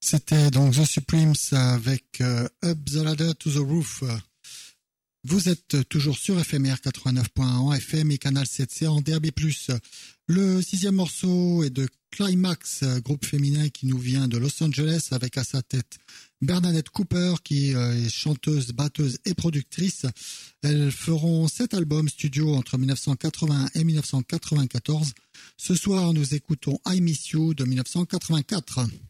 C'était donc The Supremes avec Up the Ladder to the Roof. Vous êtes toujours sur FMR 89.1 en FM et Canal 7C en DAB+. Le sixième morceau est de Climax, groupe féminin qui nous vient de Los Angeles avec à sa tête Bernadette Cooper qui est chanteuse, batteuse et productrice. Elles feront 7 albums studio entre 1981 et 1994. Ce soir, nous écoutons I Miss You de 1984.